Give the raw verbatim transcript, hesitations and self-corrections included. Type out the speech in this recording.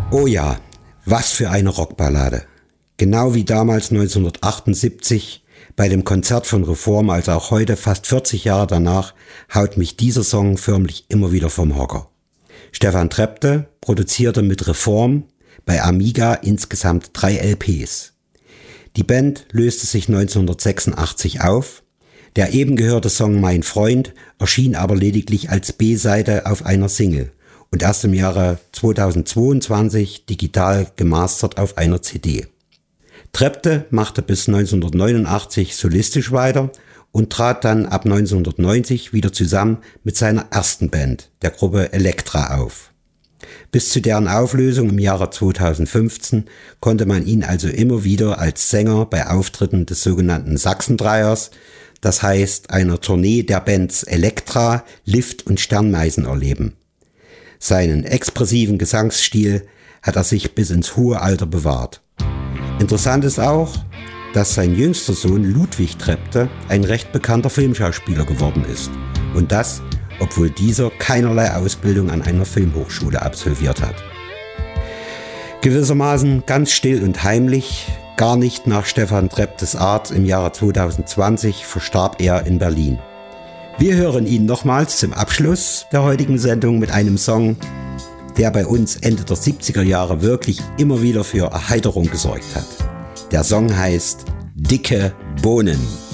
Oh ja, was für eine Rockballade. Genau wie damals neunzehnhundertachtundsiebzig bei dem Konzert von Reform, als auch heute, fast vierzig Jahre danach, haut mich dieser Song förmlich immer wieder vom Hocker. Stefan Trepte produzierte mit Reform bei Amiga insgesamt drei L Ps. Die Band löste sich neunzehnhundertsechsundachtzig auf. Der eben gehörte Song Mein Freund erschien aber lediglich als B-Seite auf einer Single und erst im Jahre zweitausendzweiundzwanzig digital gemastert auf einer C D. Trepte machte bis neunzehnhundertneunundachtzig solistisch weiter und trat dann ab neunzehnhundertneunzig wieder zusammen mit seiner ersten Band, der Gruppe Elektra, auf. Bis zu deren Auflösung im Jahre zweitausendfünfzehn konnte man ihn also immer wieder als Sänger bei Auftritten des sogenannten Sachsendreiers, das heißt einer Tournee der Bands Elektra, Lift und Sternmeisen, erleben. Seinen expressiven Gesangsstil hat er sich bis ins hohe Alter bewahrt. Interessant ist auch, dass sein jüngster Sohn Ludwig Trepte ein recht bekannter Filmschauspieler geworden ist. Und das, obwohl dieser keinerlei Ausbildung an einer Filmhochschule absolviert hat. Gewissermaßen ganz still und heimlich, gar nicht nach Stefan Treptes Art, im Jahre zweitausendzwanzig verstarb er in Berlin. Wir hören ihn nochmals zum Abschluss der heutigen Sendung mit einem Song, der bei uns Ende der siebziger Jahre wirklich immer wieder für Erheiterung gesorgt hat. Der Song heißt Dicke Bohnen.